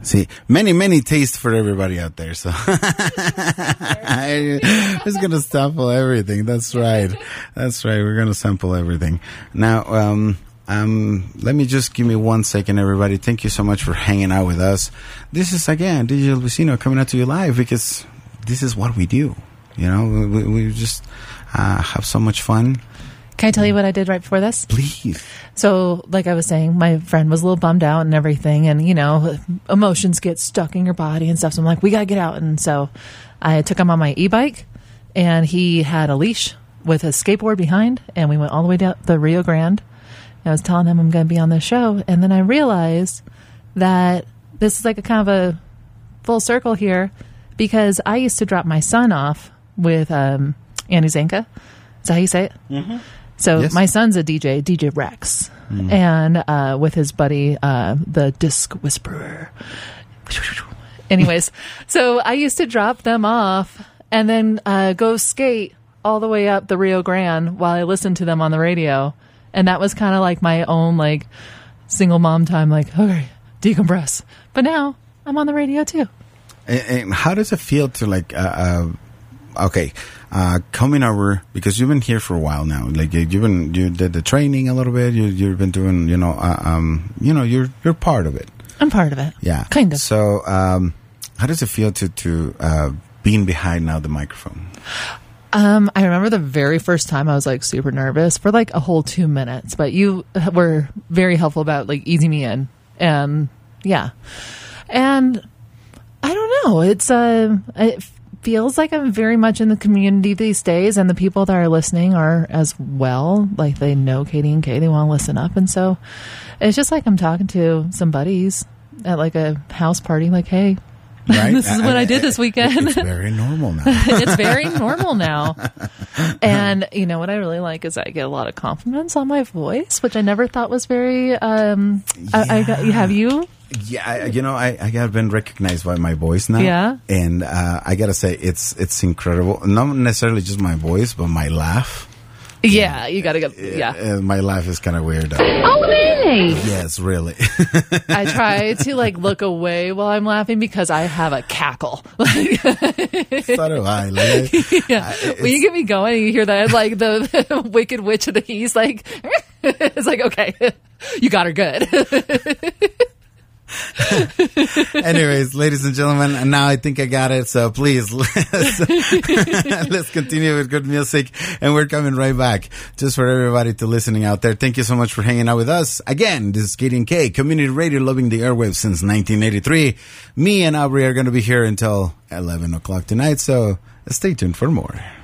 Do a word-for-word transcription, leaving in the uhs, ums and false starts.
See, many, many tastes for everybody out there. So I was going to sample everything. That's right. That's right. We're going to sample everything. Now, um, um, let me just give me one second, everybody. Thank you so much for hanging out with us. This is, again, Digital Vecino coming out to you live because this is what we do. You know, we, we just uh, have so much fun. Can I tell you what I did right before this? Please. So, like I was saying, my friend was a little bummed out and everything. And, you know, emotions get stuck in your body and stuff. So I'm like, we got to get out. And so I took him on my e-bike. And he had a leash with a skateboard behind. And we went all the way down the Rio Grande. And I was telling him I'm going to be on this show. And then I realized that this is like a kind of a full circle here. Because I used to drop my son off with um, Andy Zanka. Is that how you say it? Mm-hmm. So yes. My son's a D J, D J Rex, mm. and uh, with his buddy, uh, the Disc Whisperer. Anyways, so I used to drop them off and then uh, go skate all the way up the Rio Grande while I listened to them on the radio. And that was kind of like my own like single mom time, like, okay, decompress. But now I'm on the radio too. And, and how does it feel to like, uh, uh, okay, uh, coming over, because you've been here for a while now, like you've been, you did the training a little bit, you, you've been doing, you know, uh, um, you know, you're, you're part of it. I'm part of it. Yeah. Kind of. So, um, how does it feel to, to, uh, being behind now the microphone? Um, I remember the very first time I was like super nervous for like a whole two minutes, but you were very helpful about like easing me in. And yeah. And I don't know. It's, uh, it feels like I'm very much in the community these days, and the people that are listening are as well. Like they know Katie and Kay, they want to listen up. And so it's just like I'm talking to some buddies at like a house party, like, hey, right? This is what I, I did this weekend. It's very normal now. It's very normal now. And you know what I really like is I get a lot of compliments on my voice, which I never thought was very, um, yeah. I, I got, have you? Yeah, I, you know, I, I have been recognized by my voice now. Yeah. And uh, I got to say, it's it's incredible. Not necessarily just my voice, but my laugh. Yeah, you got to go. Yeah. Uh, my laugh is kind of weird. Oh, really? Yes, really. I try to, like, look away while I'm laughing because I have a cackle. So do I. Like, yeah. I, when you get me going and you hear that, like, the, the Wicked Witch of the East, like, it's like, okay, you got her good. Anyways, ladies and gentlemen, and now I think I got it. So please, let's, let's continue with good music. And we're coming right back just for everybody to listening out there. Thank you so much for hanging out with us. Again, this is Katie and Kay, Community Radio, loving the airwaves since nineteen eighty-three. Me and Aubrey are going to be here until eleven o'clock tonight. So stay tuned for more.